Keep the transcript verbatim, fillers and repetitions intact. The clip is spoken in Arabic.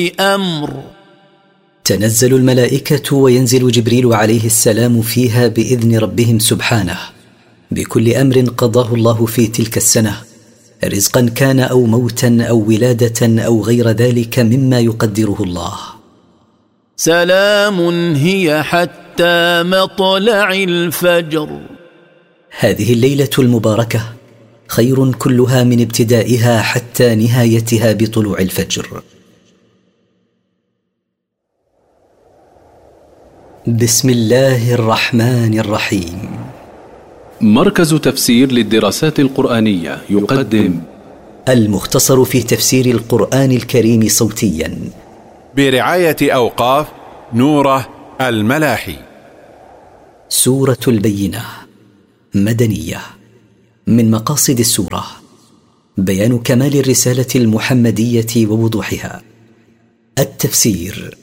أمر. تنزل الملائكة وينزل جبريل عليه السلام فيها بإذن ربهم سبحانه بكل أمر قضاه الله في تلك السنة، رزقا كان أو موتا أو ولادة أو غير ذلك مما يقدره الله. سلام هي حتى مطلع الفجر. هذه الليلة المباركة خير كلها من ابتدائها حتى نهايتها بطلوع الفجر. بسم الله الرحمن الرحيم. مركز تفسير للدراسات القرآنية يقدم المختصر في تفسير القرآن الكريم صوتيا برعاية أوقاف نوره الملاحي. سورة البينة مدنية. من مقاصد السورة بيان كمال الرسالة المحمدية ووضوحها. التفسير